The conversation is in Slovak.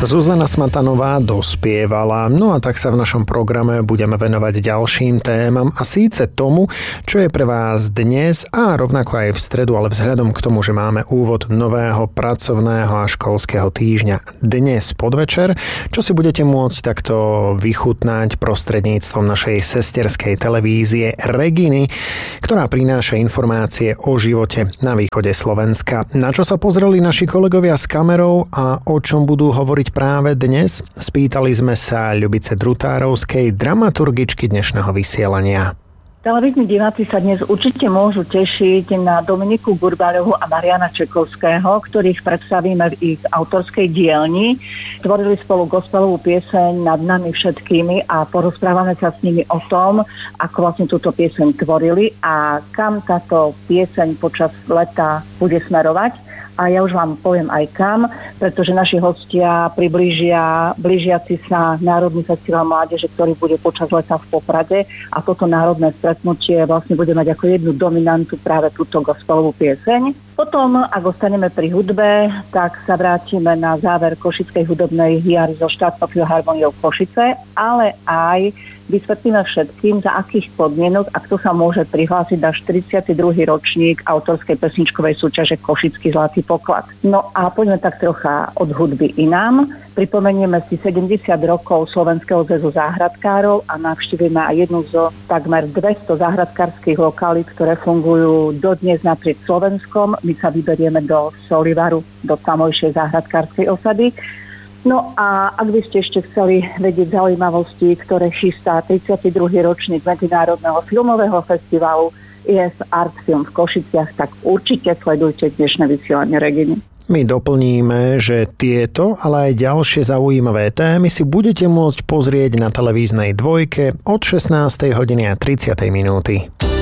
Zuzana Smatanová dospievala, no a tak sa v našom programe budeme venovať ďalším témam a síce tomu, čo je pre vás dnes a rovnako aj v stredu, ale vzhľadom k tomu, že máme úvod nového pracovného a školského týždňa dnes podvečer, čo si budete môcť takto vychutnať prostredníctvom našej sesterskej televízie Reginy, ktorá prináša informácie o živote na východe Slovenska. Na čo sa pozreli naši kolegovia s kamerou a o čom budú hovoriť práve dnes? Spýtali sme sa Ľubice Drutárovskej, dramaturgičky dnešného vysielania. Televízni diváci sa dnes určite môžu tešiť na Dominiku Gurbaľovú a Mariana Čekovského, ktorých predstavíme v ich autorskej dielni. Tvorili spolu gospelovú pieseň Nad nami všetkými a porozprávame sa s nimi o tom, ako vlastne túto pieseň tvorili a kam táto pieseň počas leta bude smerovať. A ja už vám poviem aj kam, pretože naši hostia priblížia blížiaci sa Národný festival mládeže, ktorý bude počas leta v Poprade a toto národné stretnutie vlastne bude mať ako jednu dominantu práve túto gospelovú pieseň. Potom, ak ostaneme pri hudbe, tak sa vrátime na záver Košickej hudobnej jary so štátnou filharmoniou Košice, ale aj vysvetlíme všetkým, za akých podmienok a kto sa môže prihlásiť na 42. ročník autorskej pesničkovej súťaže Košický zlatý poklad. No a poďme tak trocha od hudby inám. Pripomenieme si 70 rokov Slovenského zväzu záhradkárov a navštívime aj jednu zo takmer 200 záhradkárskych lokalít, ktoré fungujú dodnes naprieč Slovenskom. My sa vyberieme do Solivaru, do tamojšej záhradkárskej osady. No a ak by ste ešte chceli vedieť zaujímavosti, ktoré chystá 32. ročník Medzinárodného filmového festivalu IS Art Film v Košiciach, tak určite sledujte dnešné vysielanie Reginy. My doplníme, že tieto, ale aj ďalšie zaujímavé témy si budete môcť pozrieť na televíznej dvojke od 16:30 minúty.